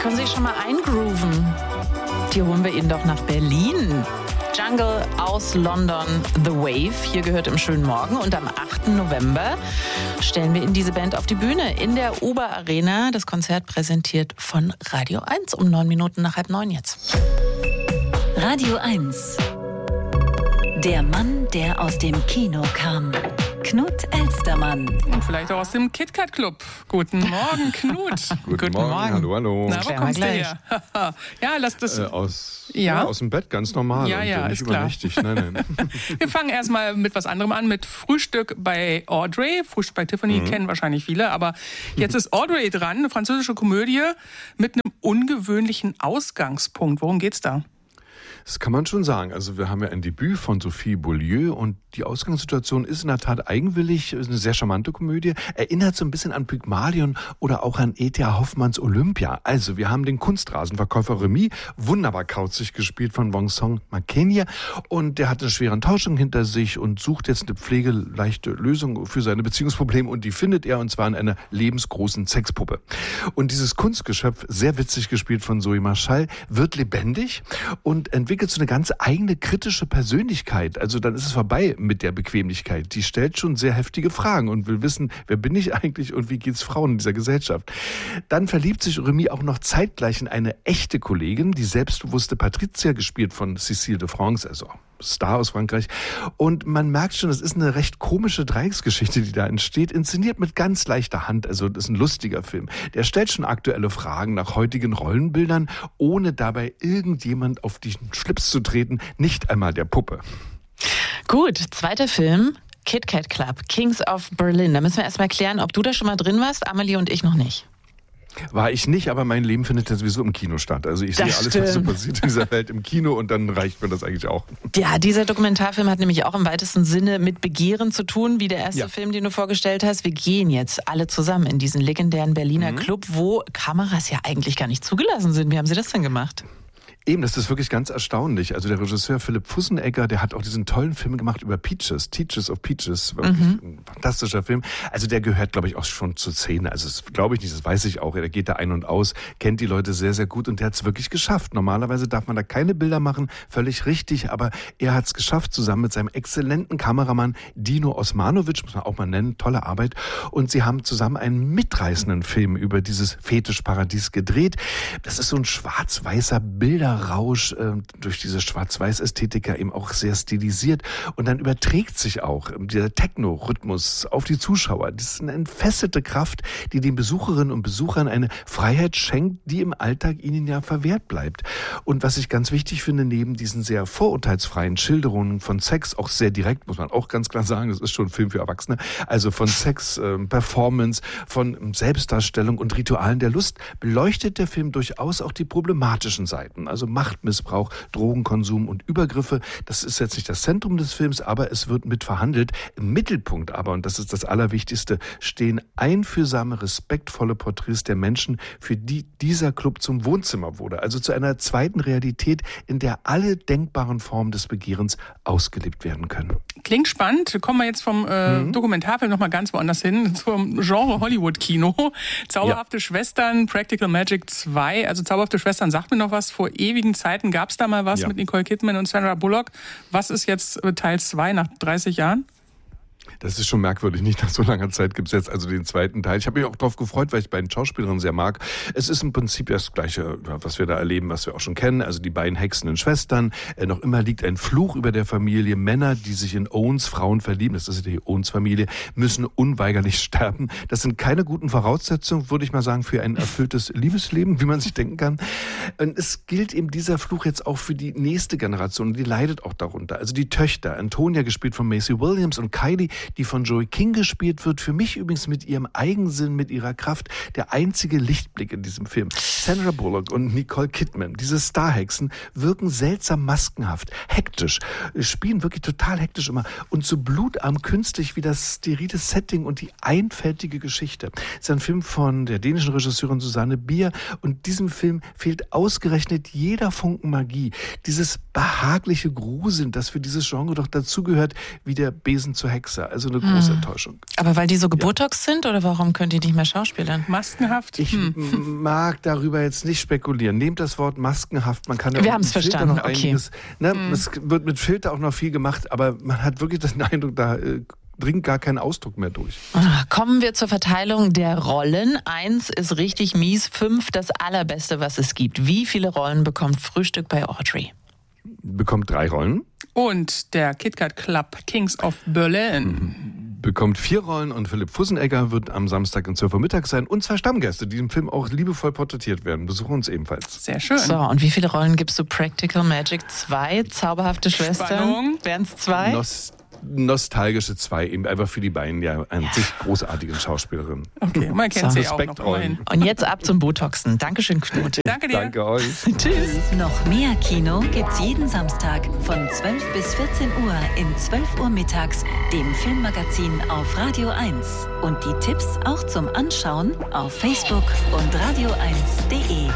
können sich schon mal eingrooven. Die holen wir Ihnen doch nach Berlin. Jungle aus London, The Wave. Hier gehört im schönen Morgen. Und am 8. November stellen wir Ihnen diese Band auf die Bühne in der Uber Arena. Das Konzert präsentiert von Radio 1 um 9 Minuten nach 8:30 jetzt. Radio 1. Der Mann, der aus dem Kino kam. Knut Elstermann. Und vielleicht auch aus dem KitKat Club. Guten Morgen, Knut. Guten Morgen. Hallo. Na, wo kommst du her? Ja, lass das... aus dem Bett, ganz normal. Ja, und nicht ist klar. übernächtig. Nein. Wir fangen erstmal mit was anderem an, mit Frühstück bei Audrey. Frühstück bei Tiffany kennen wahrscheinlich viele, aber jetzt ist Audrey dran, eine französische Komödie mit einem ungewöhnlichen Ausgangspunkt. Worum geht's da? Das kann man schon sagen. Also wir haben ja ein Debüt von Sophie Beaulieu und die Ausgangssituation ist in der Tat eigenwillig, ist eine sehr charmante Komödie, erinnert so ein bisschen an Pygmalion oder auch an E.T.A. Hoffmanns Olympia. Also wir haben den Kunstrasenverkäufer Remy, wunderbar kauzig gespielt von Vincent Macaigne, und der hat eine schwere Enttäuschung hinter sich und sucht jetzt eine pflegeleichte Lösung für seine Beziehungsprobleme, und die findet er, und zwar in einer lebensgroßen Sexpuppe. Und dieses Kunstgeschöpf, sehr witzig gespielt von Zoe Marschall, wird lebendig und entwickelt so eine ganz eigene kritische Persönlichkeit. Also dann ist es vorbei mit der Bequemlichkeit. Die stellt schon sehr heftige Fragen und will wissen, wer bin ich eigentlich und wie geht's Frauen in dieser Gesellschaft. Dann verliebt sich Remy auch noch zeitgleich in eine echte Kollegin, die selbstbewusste Patricia, gespielt von Cécile de France, also Star aus Frankreich. Und man merkt schon, das ist eine recht komische Dreiecksgeschichte, die da entsteht, inszeniert mit ganz leichter Hand. Also das ist ein lustiger Film. Der stellt schon aktuelle Fragen nach heutigen Rollenbildern, ohne dabei irgendjemand auf die Schlips zu treten, nicht einmal der Puppe. Gut, zweiter Film, KitKat Club, Kings of Berlin. Da müssen wir erstmal klären, ob du da schon mal drin warst, Amelie und ich noch nicht. War ich nicht, aber mein Leben findet ja sowieso im Kino statt. Also ich sehe alles, was so passiert in dieser Welt im Kino, und dann reicht mir das eigentlich auch. Ja, dieser Dokumentarfilm hat nämlich auch im weitesten Sinne mit Begehren zu tun, wie der erste Film, den du vorgestellt hast. Wir gehen jetzt alle zusammen in diesen legendären Berliner Club, wo Kameras ja eigentlich gar nicht zugelassen sind. Wie haben Sie das denn gemacht? Eben, das ist wirklich ganz erstaunlich. Also der Regisseur Philipp Fussenegger, der hat auch diesen tollen Film gemacht über Peaches, Teachers of Peaches. Wirklich ein fantastischer Film. Also der gehört, glaube ich, auch schon zur Szene. Also das glaube ich nicht, das weiß ich auch. Der geht da ein und aus, kennt die Leute sehr, sehr gut, und der hat es wirklich geschafft. Normalerweise darf man da keine Bilder machen, völlig richtig, aber er hat es geschafft, zusammen mit seinem exzellenten Kameramann Dino Osmanovic, muss man auch mal nennen, tolle Arbeit. Und sie haben zusammen einen mitreißenden Film über dieses Fetischparadies gedreht. Das ist so ein schwarz-weißer Bilderrausch, durch diese Schwarz-Weiß-Ästhetik ja eben auch sehr stilisiert. Und dann überträgt sich auch der Techno-Rhythmus auf die Zuschauer. Das ist eine entfesselte Kraft, die den Besucherinnen und Besuchern eine Freiheit schenkt, die im Alltag ihnen ja verwehrt bleibt. Und was ich ganz wichtig finde, neben diesen sehr vorurteilsfreien Schilderungen von Sex, auch sehr direkt, muss man auch ganz klar sagen, das ist schon ein Film für Erwachsene, also von Sex, Performance, von Selbstdarstellung und Ritualen der Lust, beleuchtet der Film durchaus auch die problematischen Seiten. Also Machtmissbrauch, Drogenkonsum und Übergriffe. Das ist jetzt nicht das Zentrum des Films, aber es wird mit verhandelt. Im Mittelpunkt aber, und das ist das Allerwichtigste, stehen einfühlsame, respektvolle Porträts der Menschen, für die dieser Club zum Wohnzimmer wurde. Also zu einer zweiten Realität, in der alle denkbaren Formen des Begehrens ausgelebt werden können. Klingt spannend. Kommen wir jetzt vom Dokumentarfilm nochmal ganz woanders hin, zum Genre Hollywood-Kino. Zauberhafte Schwestern, Practical Magic 2. Also Zauberhafte Schwestern sagt mir noch was. Vor ewigen Zeiten gab es da mal was mit Nicole Kidman und Sandra Bullock. Was ist jetzt Teil 2 nach 30 Jahren? Das ist schon merkwürdig, nicht nach so langer Zeit gibt es jetzt also den zweiten Teil. Ich habe mich auch darauf gefreut, weil ich beiden Schauspielerinnen sehr mag. Es ist im Prinzip das Gleiche, was wir da erleben, was wir auch schon kennen. Also die beiden hexenden Schwestern. Noch immer liegt ein Fluch über der Familie. Männer, die sich in Owens Frauen verlieben, das ist die Owens-Familie, müssen unweigerlich sterben. Das sind keine guten Voraussetzungen, würde ich mal sagen, für ein erfülltes Liebesleben, wie man sich denken kann. Und es gilt eben dieser Fluch jetzt auch für die nächste Generation. Die leidet auch darunter. Also die Töchter, Antonia, gespielt von Maisie Williams, und Kylie, die von Joey King gespielt wird. Für mich übrigens mit ihrem Eigensinn, mit ihrer Kraft, der einzige Lichtblick in diesem Film. Sandra Bullock und Nicole Kidman, diese Starhexen, wirken seltsam maskenhaft, hektisch, spielen wirklich total hektisch immer und so blutarm künstlich wie das sterile Setting und die einfältige Geschichte. Es ist ein Film von der dänischen Regisseurin Susanne Bier, und diesem Film fehlt ausgerechnet jeder Funken Magie. Dieses behagliche Gruseln, das für dieses Genre doch dazugehört, wie der Besen zur Hexe. Also eine große Enttäuschung. Aber weil die so gebotoxt sind oder warum können die nicht mehr schauspielern? Maskenhaft? Ich mag darüber jetzt nicht spekulieren. Nehmt das Wort maskenhaft. Man kann ja Wir haben es verstanden, noch okay. einiges, es wird mit Filter auch noch viel gemacht, aber man hat wirklich den Eindruck, da dringt gar kein Ausdruck mehr durch. Kommen wir zur Verteilung der Rollen. 1 ist richtig mies, 5 das Allerbeste, was es gibt. Wie viele Rollen bekommt Frühstück bei Audrey? Bekommt 3 Rollen. Und der KitKat Club Kings of Berlin bekommt 4 Rollen und Philipp Fussenegger wird am Samstag um 12 Uhr mittags sein und 2 Stammgäste, die im Film auch liebevoll porträtiert werden, besuchen uns ebenfalls. Sehr schön. So, und wie viele Rollen gibst du Practical Magic 2, zauberhafte Schwestern? Wären es 2? Nostalgische 2, eben einfach für die beiden ja an sich großartigen Schauspielerinnen. Okay, man kennt sie ja auch noch immerhin. Und jetzt ab zum Botoxen. Dankeschön, Knut. Danke dir. Danke euch. Tschüss. Noch mehr Kino gibt's jeden Samstag von 12 bis 14 Uhr in 12 Uhr mittags, dem Filmmagazin auf Radio 1. Und die Tipps auch zum Anschauen auf Facebook und radio1.de.